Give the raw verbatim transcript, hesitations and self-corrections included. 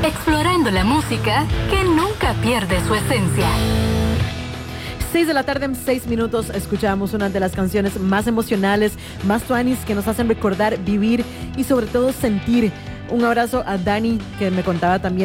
explorando la música que nunca pierde su esencia. seis de la tarde en seis minutos escuchamos una de las canciones más emocionales, más tuanis, que nos hacen recordar, vivir y sobre todo sentir. Un abrazo a Dani, que me contaba también